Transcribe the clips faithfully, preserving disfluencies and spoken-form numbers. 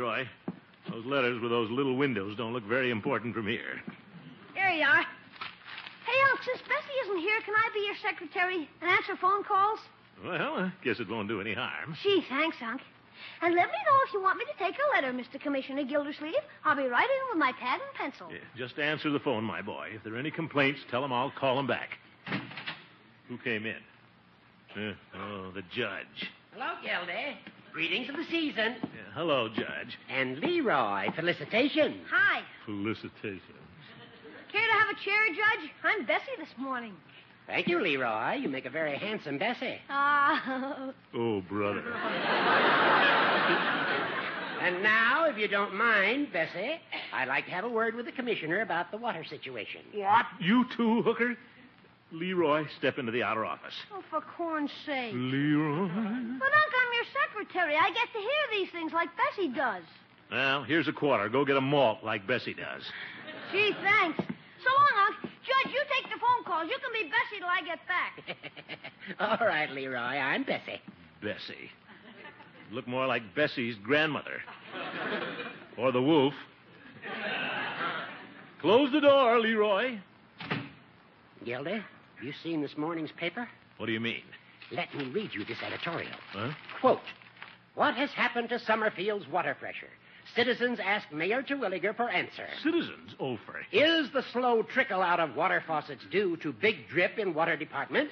Leroy. Those letters with those little windows don't look very important from here. Here you are. Hey, Unc, since Bessie isn't here, can I be your secretary and answer phone calls? Well, I guess it won't do any harm. Gee, thanks, Unc. And let me know if you want me to take a letter, Mister Commissioner Gildersleeve. I'll be right in with my pad and pencil. Yeah, just answer the phone, my boy. If there are any complaints, tell them I'll call them back. Who came in? Uh, oh, the judge. Hello, Gildy. Greetings of the season. Yeah, hello, Judge. And Leroy, felicitations. Hi. Felicitations. Care to have a chair, Judge? I'm Bessie this morning. Thank you, Leroy. You make a very handsome Bessie. Ah. Oh, brother. And now, if you don't mind, Bessie, I'd like to have a word with the commissioner about the water situation. What? You too, Hooker? Leroy, step into the outer office. Oh, for corn's sake. Leroy? But, Unc, I'm your secretary. I get to hear these things like Bessie does. Well, here's a quarter. Go get a malt like Bessie does. Gee, thanks. So long, Unc. Judge, you take the phone calls. You can be Bessie till I get back. All right, Leroy. I'm Bessie. Bessie. Look more like Bessie's grandmother. Or the wolf. Close the door, Leroy. Gildy, you seen this morning's paper? What do you mean? Let me read you this editorial. Huh? Quote, what has happened to Summerfield's water pressure? Citizens ask Mayor Terwilliger for answer. Citizens? Oh, for... Is the slow trickle out of water faucets due to big drip in water department?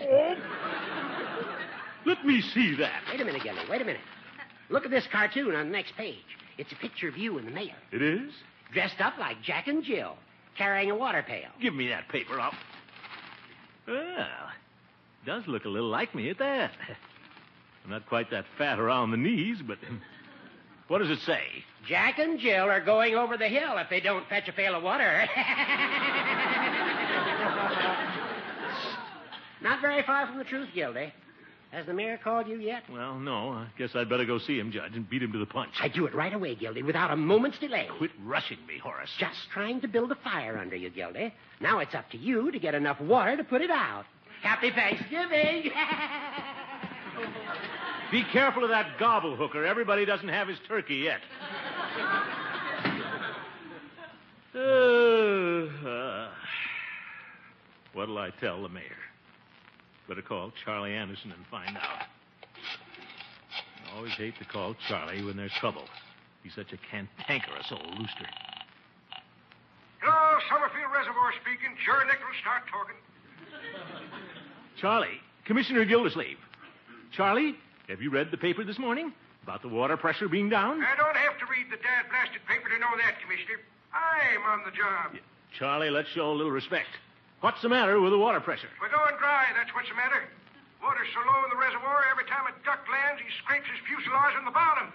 Let me see that. Wait a minute, Gildy. Wait a minute. Look at this cartoon on the next page. It's a picture of you and the mayor. It is? Dressed up like Jack and Jill, carrying a water pail. Give me that paper up. Well, does look a little like me at that. I'm not quite that fat around the knees, but what does it say? Jack and Jill are going over the hill if they don't fetch a pail of water. Not very far from the truth, Gildy. Has the mayor called you yet? Well, no. I guess I'd better go see him, Judge, and beat him to the punch. I'd do it right away, Gildy, without a moment's delay. Quit rushing me, Horace. Just trying to build a fire under you, Gildy. Now it's up to you to get enough water to put it out. Happy Thanksgiving! Be careful of that gobble, Hooker. Everybody doesn't have his turkey yet. uh, uh, what'll I tell the mayor? Better call Charlie Anderson and find out. I always hate to call Charlie when there's trouble. He's such a cantankerous old rooster. Hello, Summerfield Reservoir speaking. Jerry Nichols, start talking. Charlie, Commissioner Gildersleeve. Charlie, have you read the paper this morning about the water pressure being down? I don't have to read the dad-blasted paper to know that, Commissioner. I'm on the job. Yeah. Charlie, let's show a little respect. What's the matter with the water pressure? We're going dry, that's what's the matter. Water's so low in the reservoir, every time a duck lands, he scrapes his fuselage on the bottom.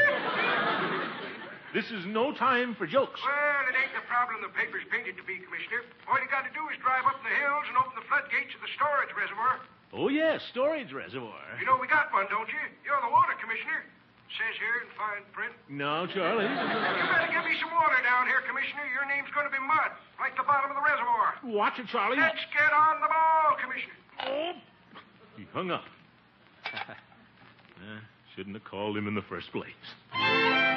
This is no time for jokes. Well, it ain't the problem the paper's painted to be, Commissioner. All you got to do is drive up in the hills and open the floodgates of the storage reservoir. Oh, yes, storage reservoir. You know we got one, don't you? You're the water commissioner. Says here in fine print. No, Charlie. You better give me some water down here, Commissioner. Your name's going to be mud, like the bottom of the reservoir. Watch it, Charlie. Let's get on the ball, Commissioner. Oh. He hung up. uh, shouldn't have called him in the first place.